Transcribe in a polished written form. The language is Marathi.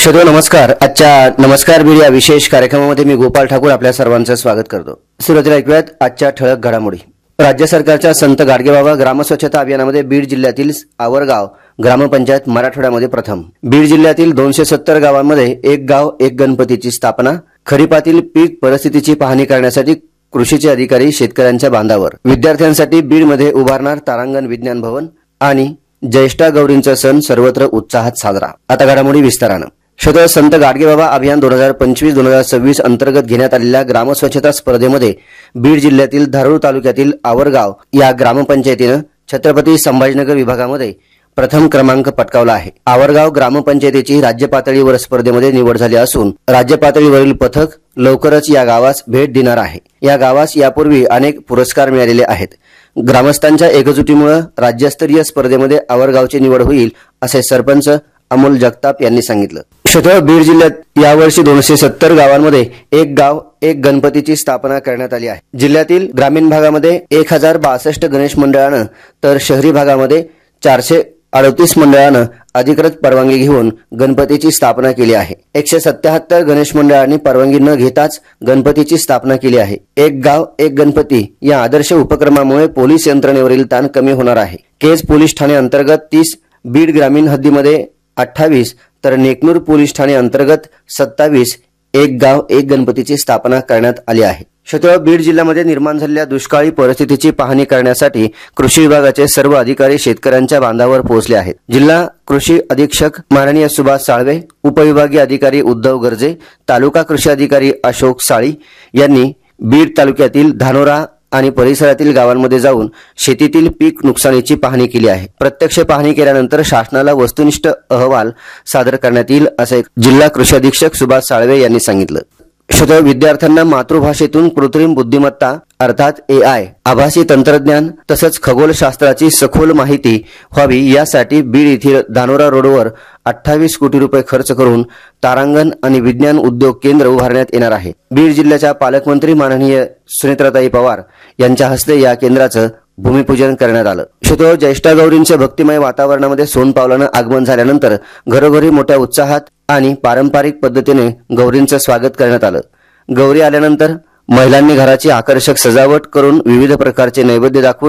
श्रोतो नमस्कार. आजच्या नमस्कार बीड या विशेष कार्यक्रमामध्ये मी गोपाल ठाकूर आपल्या सर्वांचं स्वागत करतो. सुरुवातीला ऐकूयात आजच्या ठळक घडामोडी. राज्य सरकारच्या संत गाडगेबाबा ग्रामस्वच्छता अभियानामध्ये बीड जिल्ह्यातील आवरगाव ग्रामपंचायत मराठवाड्यामध्ये प्रथम. बीड जिल्ह्यातील 270 गावांमध्ये एक गाव एक गणपतीची स्थापना. खरीपातील पीक परिस्थितीची पाहणी करण्यासाठी कृषीचे अधिकारी शेतकऱ्यांच्या बांधावर. विद्यार्थ्यांसाठी बीडमध्ये उभारणार तारांगण विज्ञान भवन. आणि ज्येष्ठा गौरींचा सण सर्वत्र उत्साहात साजरा. आता घडामोडी विस्तारानं. श्रोतो, संत गाडगेबाबा अभियान 2025-2026 अंतर्गत घेण्यात आलेल्या ग्रामस्वच्छता स्पर्धेमध्ये बीड जिल्ह्यातील धारूर तालुक्यातील आवरगाव या ग्रामपंचायतीनं छत्रपती संभाजीनगर विभागामध्ये प्रथम क्रमांक पटकावला आहे. आवरगाव ग्रामपंचायतीची राज्य पातळीवर स्पर्धेमध्ये निवड झाली असून राज्य पातळीवरील पथक लवकरच या गावास भेट देणार आहे. या गावास यापूर्वी अनेक पुरस्कार मिळालेले आहेत. ग्रामस्थांच्या एकजुटीमुळे राज्यस्तरीय स्पर्धेमध्ये आवरगावची निवड होईल असे सरपंच अमोल जगताप यांनी सांगितलं. श्रोतो, बीड जिल्ह्यात यावर्षी 270 गावांमध्ये एक गाव एक गणपतीची स्थापना करण्यात आली आहे. जिल्ह्यातील ग्रामीण भागामध्ये 1062 गणेश मंडळानं तर शहरी भागामध्ये 438 मंडळानं अधिकृत परवानगी घेऊन गणपतीची स्थापना केली आहे. 177 गणेश मंडळांनी परवानगी न घेताच गणपतीची स्थापना केली आहे. एक गाव एक गणपती या आदर्श उपक्रमामुळे पोलीस यंत्रणेवरील ताण कमी होणार आहे. केज पोलीस ठाणे अंतर्गत 30, बीड ग्रामीण हद्दीमध्ये 28 तर नेकनूर पोलीस ठाणे अंतर्गत 27 एक गाव एक गणपतीची स्थापना करण्यात आली आहे. श्रोतो, बीड जिल्ह्यामध्ये निर्माण झालेल्या दुष्काळी परिस्थितीची पाहणी करण्यासाठी कृषी विभागाचे सर्व अधिकारी शेतकऱ्यांच्या बांधावर पोहोचले आहेत. जिल्हा कृषी अधीक्षक माननीय सुभाष साळवे, उपविभागीय अधिकारी उद्धव गर्जे, तालुका कृषी अधिकारी अशोक साळी यांनी बीड तालुक्यातील धानोरा आणि परिसरातील गावांमध्ये जाऊन शेतीतील पीक नुकसानीची पाहणी केली आहे. प्रत्यक्ष पाहणी केल्यानंतर शासनाला वस्तुनिष्ठ अहवाल सादर करण्यात येईल असे जिल्हा कृषी अधीक्षक सुभाष साळवे यांनी सांगितलं. श्रोतो, विद्यार्थ्यांना मातृभाषेतून कृत्रिम बुद्धिमत्ता अर्थात AI, आभासी तंत्रज्ञान तसंच खगोलशास्त्राची सखोल माहिती व्हावी यासाठी बीड येथील धानोरा रोडवर 28 कोटी रुपये खर्च करून तारांगण आणि विज्ञान उद्योग केंद्र उभारण्यात येणार आहे. बीड जिल्ह्याच्या पालकमंत्री माननीय सुनेत्राताई पवार यांच्या हस्ते या केंद्राचं भूमिपूजन करण्यात आलं. श्रोतो, ज्येष्ठा गौरींच्या भक्तिमय वातावरणामध्ये सोनपावलानं आगमन झाल्यानंतर घरोघरी मोठ्या उत्साहात आणि पारंपरिक पद्धतीने गौरींचं स्वागत करण्यात आलं. गौरी आल्यानंतर महिलांनी घराची आकर्षक सजावट करून विविध प्रकारचे नैवेद्य दाखवून